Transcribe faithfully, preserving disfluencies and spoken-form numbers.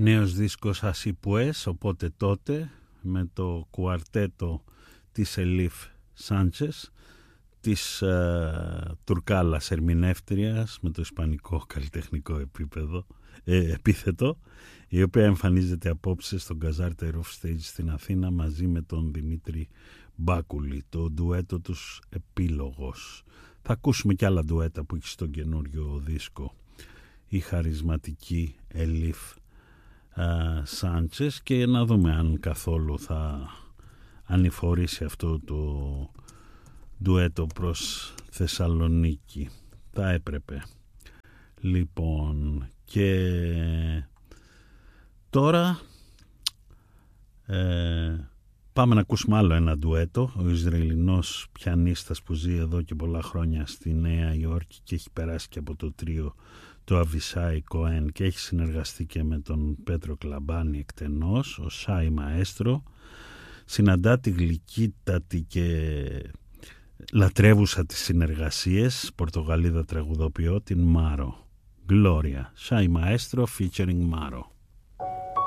Νέος δίσκος Así Pues, οπότε τότε, με το κουαρτέτο της Ελίφ Σάντσες, της ε, Τουρκάλας ερμηνεύτριας με το ισπανικό καλλιτεχνικό επίπεδο, ε, επίθετο, η οποία εμφανίζεται απόψε στον Καζάρ Τερόφ Stage στην Αθήνα μαζί με τον Δημήτρη Μπάκουλη, το ντουέτο τους Επίλογος. Θα ακούσουμε και άλλα ντουέτα που έχει στον καινούριο δίσκο η χαρισματική Ελίφ Σάντσες, και να δούμε αν καθόλου θα ανηφορήσει αυτό το ντουέτο προς Θεσσαλονίκη. Θα έπρεπε. Λοιπόν, και τώρα ε, πάμε να ακούσουμε άλλο ένα ντουέτο. Ο Ισραηλινός πιανίστας που ζει εδώ και πολλά χρόνια στη Νέα Υόρκη και έχει περάσει και από το τρίο το Αβισάι Κοέν και έχει συνεργαστεί και με τον Πέτρο Κλαμπάνη εκτενώς, ο Σάι Μαέστρο, συναντά τη γλυκύτατη και λατρεύουσα τις συνεργασίες Πορτογαλίδα τραγουδοποιό την Μάρο. Gloria, Σάι Μαέστρο featuring Μάρο.